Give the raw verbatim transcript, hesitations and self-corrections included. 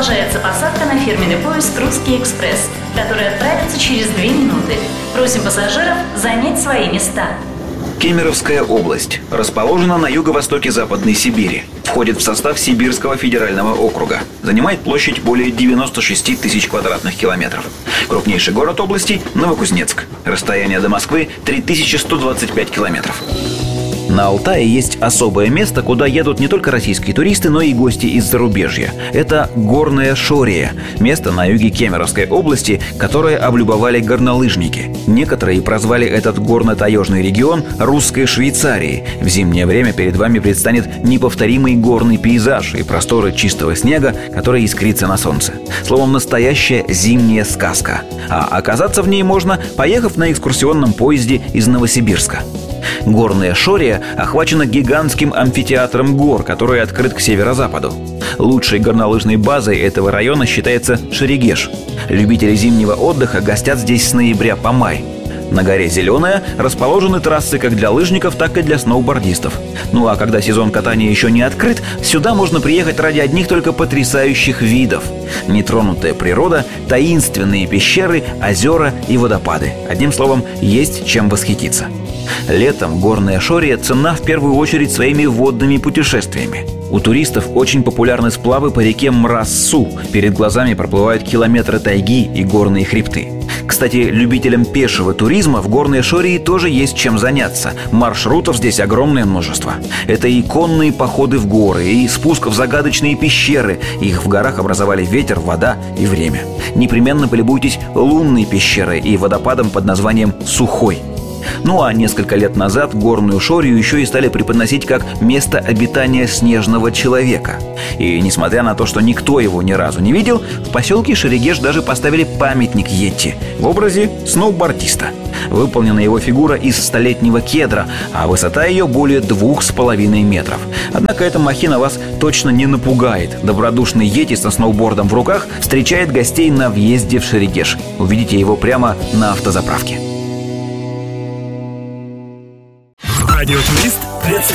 Продолжается посадка на фирменный поезд «Русский экспресс», который отправится через две минуты. Просим пассажиров занять свои места. Кемеровская область расположена на юго-востоке Западной Сибири. Входит в состав Сибирского федерального округа. Занимает площадь более девяносто шесть тысяч квадратных километров. Крупнейший город области – Новокузнецк. Расстояние до Москвы – три тысячи сто двадцать пять километров. На Алтае есть особое место, куда едут не только российские туристы, но и гости из зарубежья. Это Горная Шория, место на юге Кемеровской области, которое облюбовали горнолыжники. Некоторые прозвали этот горно-таежный регион русской Швейцарией. В зимнее время перед вами предстанет неповторимый горный пейзаж и просторы чистого снега, который искрится на солнце. Словом, настоящая зимняя сказка. А оказаться в ней можно, поехав на экскурсионном поезде из Новосибирска. Горная Шория охвачена гигантским амфитеатром гор, который открыт к северо-западу. Лучшей горнолыжной базой этого района считается Шерегеш. Любители зимнего отдыха гостят здесь с ноября по май. На горе Зеленая расположены трассы как для лыжников, так и для сноубордистов. Ну а когда сезон катания еще не открыт, сюда можно приехать ради одних только потрясающих видов. Нетронутая природа, таинственные пещеры, озера и водопады. Одним словом, есть чем восхититься. Летом Горная Шория ценна в первую очередь своими водными путешествиями. У туристов очень популярны сплавы по реке Мрассу. Перед глазами проплывают километры тайги и горные хребты. Кстати, любителям пешего туризма в Горной Шории тоже есть чем заняться. Маршрутов здесь огромное множество. Это и конные походы в горы, и спуск в загадочные пещеры. Их в горах образовали ветер, вода и время. Непременно полюбуйтесь лунной пещерой и водопадом под названием Сухой. Ну а несколько лет назад Горную Шорию еще и стали преподносить как место обитания снежного человека. И несмотря на то, что никто его ни разу не видел, в поселке Шерегеш даже поставили памятник Йети в образе сноубордиста. Выполнена его фигура из столетнего кедра, а высота ее более двух с половиной метров. Однако эта махина вас точно не напугает. Добродушный Йети со сноубордом в руках встречает гостей на въезде в Шерегеш. Увидите его прямо на автозаправке. Радиотурист